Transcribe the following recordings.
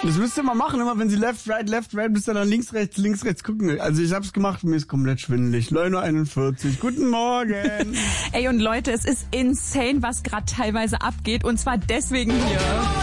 Das müsst ihr mal machen, immer wenn sie left, right, müsst ihr dann links, rechts gucken. Also ich hab's gemacht, mir ist komplett schwindelig. 9:41 Uhr, guten Morgen. Ey, und Leute, es ist insane, was gerade teilweise abgeht. Und zwar deswegen hier.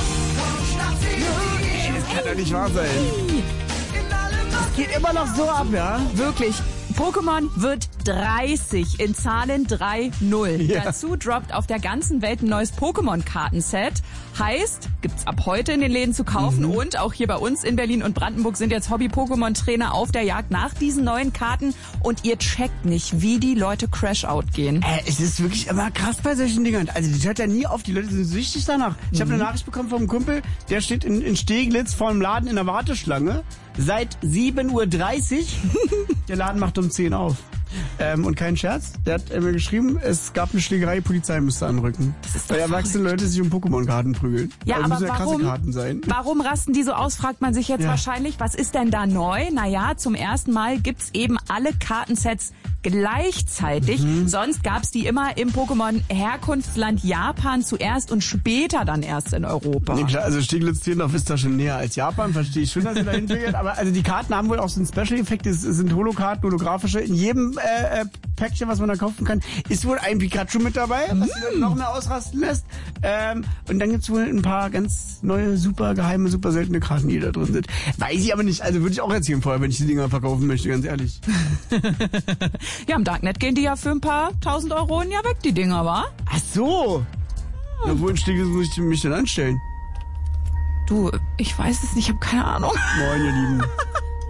Das kann doch nicht wahr sein. Das geht immer noch so ab, ja? Wirklich. Pokémon wird 30, in Zahlen 3-0. Ja. Dazu droppt auf der ganzen Welt ein neues Pokémon-Kartenset. Heißt, gibt's ab heute in den Läden zu kaufen und auch hier bei uns in Berlin und Brandenburg sind jetzt Hobby-Pokémon-Trainer auf der Jagd nach diesen neuen Karten und ihr checkt nicht, wie die Leute Crash-Out gehen. Es ist wirklich immer krass bei solchen Dingern. Also das hört ja nie auf, die Leute sind süchtig danach. Ich habe eine Nachricht bekommen vom Kumpel, der steht in Steglitz vor dem Laden in der Warteschlange seit 7:30 Uhr. Der Laden macht um 10 auf. Und kein Scherz, der hat mir geschrieben, es gab eine Schlägerei, die Polizei müsste anrücken. Das ist doch weil erwachsene Leute sich um Pokémon-Karten prügeln. Ja, also aber müssen ja krasse Karten sein. Warum rasten die so aus, fragt man sich jetzt wahrscheinlich. Was ist denn da neu? Naja, zum ersten Mal gibt's eben alle Kartensets gleichzeitig. Sonst gab's die immer im Pokémon-Herkunftsland Japan zuerst und später dann erst in Europa. Nee, klar, also Steglitz-Tiendorf ist da schon näher als Japan, verstehe ich schon, dass ihr dahin will. Aber also die Karten haben wohl auch so einen Special-Effekt, es sind Holokarten, holographische. In jedem Päckchen, was man da kaufen kann, ist wohl ein Pikachu mit dabei, was die Leute noch mehr ausrasten lässt. Und dann gibt's wohl ein paar ganz neue, super geheime, super seltene Karten, die da drin sind. Weiß ich aber nicht, also würde ich auch erzählen vorher, wenn ich die Dinger verkaufen möchte, ganz ehrlich. Ja, im Darknet gehen die ja für ein paar 1.000 Euro im Jahr weg, die Dinger, wa? Ach so. Na, wo in Steglitz muss ich mich denn anstellen? Du, ich weiß es nicht, ich habe keine Ahnung. Moin, ihr Lieben.